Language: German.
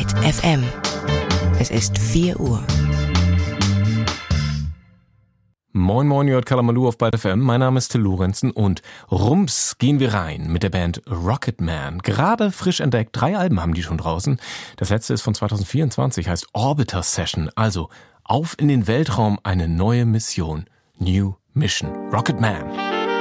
Byte FM. Es ist 4 Uhr. Moin moin, ihr hört Kalamaloo auf Byte FM. Mein Name ist Till Lorenzen und rums gehen wir rein mit der Band Rocketman. Gerade frisch entdeckt, 3 Alben haben die schon draußen. Das letzte ist von 2024, heißt Orbiter Session. Also auf in den Weltraum, eine neue Mission. New Mission. Rocketman.